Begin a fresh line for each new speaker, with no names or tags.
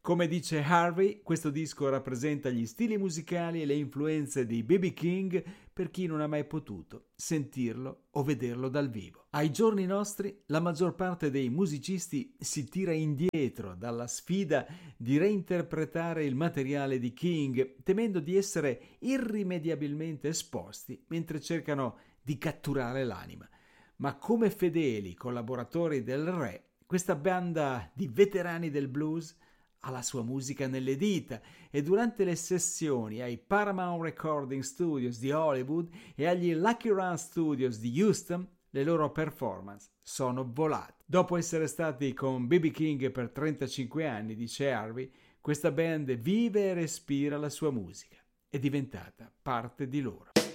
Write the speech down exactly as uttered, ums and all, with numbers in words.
Come dice Harvey, questo disco rappresenta gli stili musicali e le influenze di B B King per chi non ha mai potuto sentirlo o vederlo dal vivo. Ai giorni nostri, la maggior parte dei musicisti si tira indietro dalla sfida di reinterpretare il materiale di King, temendo di essere irrimediabilmente esposti mentre cercano di catturare l'anima. Ma come fedeli collaboratori del re, questa banda di veterani del blues ha la sua musica nelle dita e durante le sessioni ai Paramount Recording Studios di Hollywood e agli Lucky Run Studios di Houston le loro performance sono volate. Dopo essere stati con B B King per trentacinque anni, dice Harvey, questa band vive e respira la sua musica, è diventata parte di loro.